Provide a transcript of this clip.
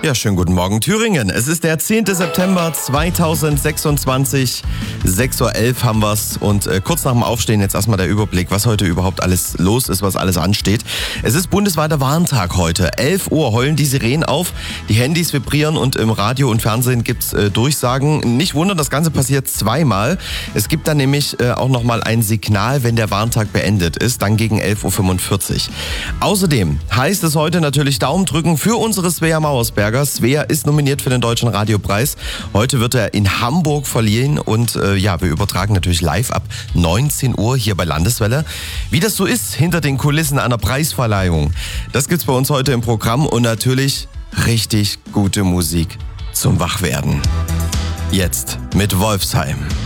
Ja, schönen guten Morgen Thüringen. Es ist der 10. September 2026. 6.11 Uhr haben wir's und kurz nach dem Aufstehen jetzt erstmal der Überblick, was heute überhaupt alles los ist, was alles ansteht. Es ist bundesweiter Warntag heute. 11 Uhr heulen die Sirenen auf, die Handys vibrieren und im Radio und Fernsehen gibt's Durchsagen. Nicht wundern, das Ganze passiert zweimal. Es gibt dann nämlich auch nochmal ein Signal, wenn der Warntag beendet ist, dann gegen 11.45 Uhr. Außerdem heißt es heute natürlich Daumen drücken für unsere Svea Mauersberger. Svea ist nominiert für den Deutschen Radiopreis. Heute wird er in Hamburg verliehen und wir übertragen natürlich live ab 19 Uhr hier bei Landeswelle. Wie das so ist hinter den Kulissen einer Preisverleihung, das gibt's bei uns heute im Programm und natürlich richtig gute Musik zum Wachwerden. Jetzt mit Wolfsheim.